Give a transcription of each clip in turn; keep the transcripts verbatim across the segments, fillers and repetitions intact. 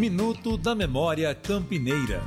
Minuto da Memória Campineira.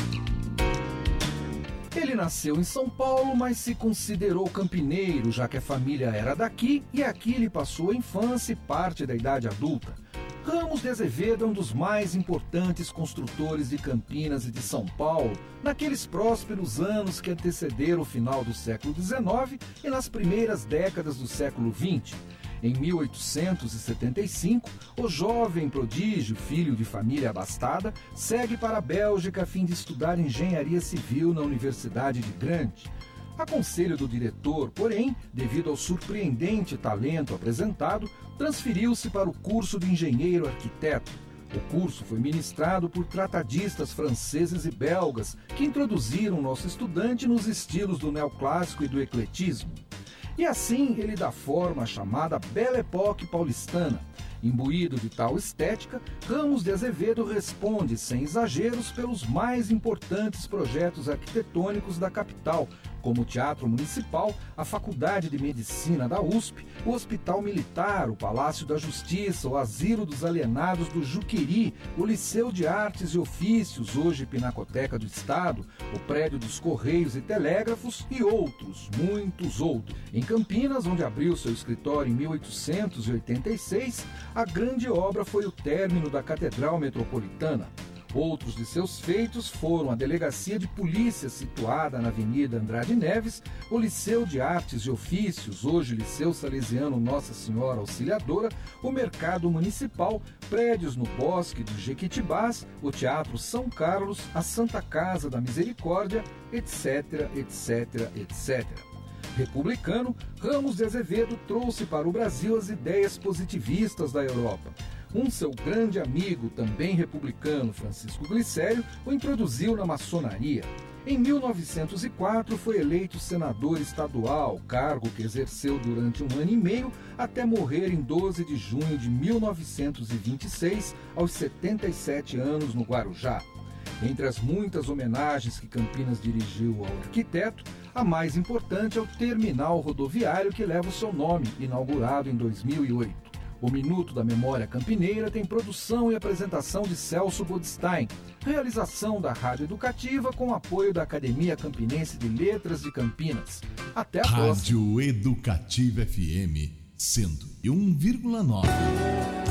Ele nasceu em São Paulo, mas se considerou campineiro, já que a família era daqui e aqui ele passou a infância e parte da idade adulta. Ramos de Azevedo é um dos mais importantes construtores de Campinas e de São Paulo, naqueles prósperos anos que antecederam o final do século dezenove e nas primeiras décadas do século vinte. Em mil oitocentos e setenta e cinco, o jovem prodígio, filho de família abastada, segue para a Bélgica a fim de estudar engenharia civil na Universidade de Gand. A conselho do diretor, porém, devido ao surpreendente talento apresentado, transferiu-se para o curso de engenheiro arquiteto. O curso foi ministrado por tratadistas franceses e belgas que introduziram nosso estudante nos estilos do neoclássico e do ecletismo. E assim ele dá forma à chamada Belle Époque paulistana. Imbuído de tal estética, Ramos de Azevedo responde, sem exageros, pelos mais importantes projetos arquitetônicos da capital, como o Teatro Municipal, a Faculdade de Medicina da U S P, o Hospital Militar, o Palácio da Justiça, o Asilo dos Alienados do Juqueri, o Liceu de Artes e Ofícios, hoje Pinacoteca do Estado, o Prédio dos Correios e Telégrafos e outros, muitos outros. Em Campinas, onde abriu seu escritório em mil oitocentos e oitenta e seis, a grande obra foi o término da Catedral Metropolitana. Outros de seus feitos foram a Delegacia de Polícia, situada na Avenida Andrade Neves, o Liceu de Artes e Ofícios, hoje Liceu Salesiano Nossa Senhora Auxiliadora, o Mercado Municipal, prédios no Bosque dos Jequitibás, o Teatro São Carlos, a Santa Casa da Misericórdia, etc, etc, etcétera. Republicano, Ramos de Azevedo trouxe para o Brasil as ideias positivistas da Europa. Um seu grande amigo, também republicano, Francisco Glicério, o introduziu na maçonaria. Em mil novecentos e quatro foi eleito senador estadual, cargo que exerceu durante um ano e meio até morrer em doze de junho de mil novecentos e vinte e seis, aos setenta e sete anos, no Guarujá. Entre as muitas homenagens que Campinas dirigiu ao arquiteto, a mais importante é o terminal rodoviário que leva o seu nome, inaugurado em dois mil e oito. O Minuto da Memória Campineira tem produção e apresentação de Celso Bodstein, realização da Rádio Educativa com apoio da Academia Campinense de Letras de Campinas. Até a próxima. Rádio Educativa F M cento e um vírgula nove.